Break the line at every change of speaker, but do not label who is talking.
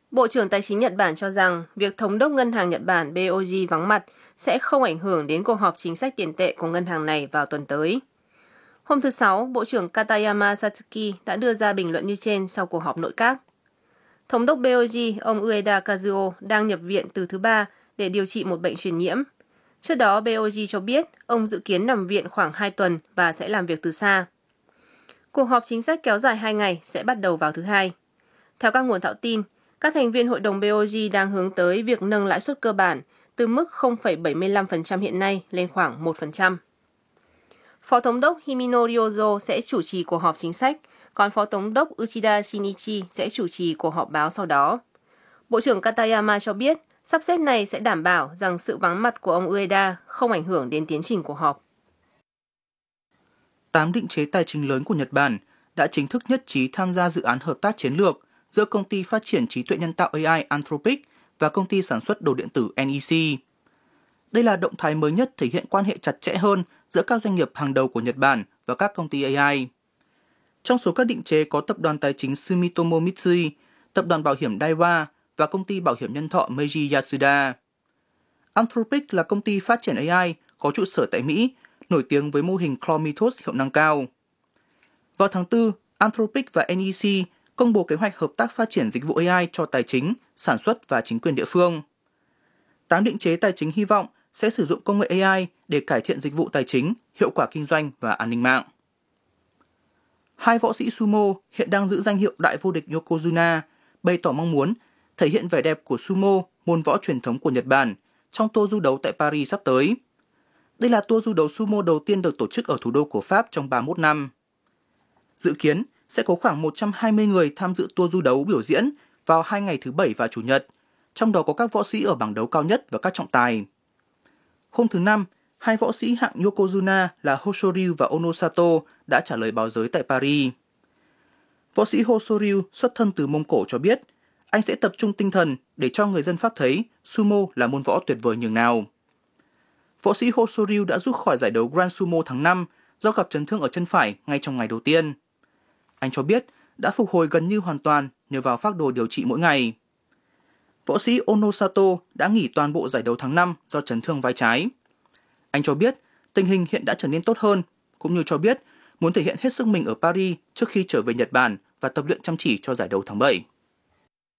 Bộ trưởng Tài chính Nhật Bản cho rằng việc Thống đốc Ngân hàng Nhật Bản BOJ vắng mặt sẽ không ảnh hưởng đến cuộc họp chính sách tiền tệ của ngân hàng này vào tuần tới. Hôm thứ Sáu, Bộ trưởng Katayama Satsuki đã đưa ra bình luận như trên sau cuộc họp nội các. Thống đốc BOJ, ông Ueda Kazuo, đang nhập viện từ thứ Ba để điều trị một bệnh truyền nhiễm. Trước đó, BOJ cho biết ông dự kiến nằm viện khoảng 2 tuần và sẽ làm việc từ xa. Cuộc họp chính sách kéo dài 2 ngày sẽ bắt đầu vào thứ Hai. Theo các nguồn thạo tin, các thành viên hội đồng BOJ đang hướng tới việc nâng lãi suất cơ bản từ mức 0,75% hiện nay lên khoảng 1%. Phó Thống đốc Himino Ryozo sẽ chủ trì cuộc họp chính sách, còn Phó Thống đốc Uchida Shinichi sẽ chủ trì cuộc họp báo sau đó. Bộ trưởng Katayama cho biết, sắp xếp này sẽ đảm bảo rằng sự vắng mặt của ông Ueda không ảnh hưởng đến tiến trình cuộc họp.
8 định chế tài chính lớn của Nhật Bản đã chính thức nhất trí tham gia dự án hợp tác chiến lược giữa công ty phát triển trí tuệ nhân tạo AI Anthropic và công ty sản xuất đồ điện tử NEC. Đây là động thái mới nhất thể hiện quan hệ chặt chẽ hơn giữa các doanh nghiệp hàng đầu của Nhật Bản và các công ty AI. Trong số các định chế có tập đoàn tài chính Sumitomo Mitsui, tập đoàn bảo hiểm Daiwa và công ty bảo hiểm nhân thọ Meiji Yasuda. Anthropic là công ty phát triển AI có trụ sở tại Mỹ, nổi tiếng với mô hình Prometheus hiệu năng cao. Vào tháng 4, Anthropic và NEC công bố kế hoạch hợp tác phát triển dịch vụ AI cho tài chính, sản xuất và chính quyền địa phương. 8 định chế tài chính hy vọng sẽ sử dụng công nghệ AI để cải thiện dịch vụ tài chính, hiệu quả kinh doanh và an ninh mạng. 2 võ sĩ sumo hiện đang giữ danh hiệu đại vô địch Yokozuna, bày tỏ mong muốn thể hiện vẻ đẹp của sumo, môn võ truyền thống của Nhật Bản, trong tour du đấu tại Paris sắp tới. Đây là tour du đấu sumo đầu tiên được tổ chức ở thủ đô của Pháp trong 31 năm. Dự kiến sẽ có khoảng 120 người tham dự tour du đấu biểu diễn vào 2 ngày thứ Bảy và Chủ nhật, trong đó có các võ sĩ ở bảng đấu cao nhất và các trọng tài. Hôm thứ Năm, 2 võ sĩ hạng Yokozuna là Hoshoryu và Onosato đã trả lời báo giới tại Paris. Võ sĩ Hoshoryu xuất thân từ Mông Cổ cho biết, anh sẽ tập trung tinh thần để cho người dân Pháp thấy sumo là môn võ tuyệt vời nhường nào. Võ sĩ Hoshoryu đã rút khỏi giải đấu Grand Sumo tháng 5 do gặp chấn thương ở chân phải ngay trong ngày đầu tiên. Anh cho biết đã phục hồi gần như hoàn toàn nhờ vào phác đồ điều trị mỗi ngày. Võ sĩ Onosato đã nghỉ toàn bộ giải đấu tháng 5 do chấn thương vai trái. Anh cho biết tình hình hiện đã trở nên tốt hơn, cũng như cho biết muốn thể hiện hết sức mình ở Paris trước khi trở về Nhật Bản và tập luyện chăm chỉ cho giải đấu tháng 7.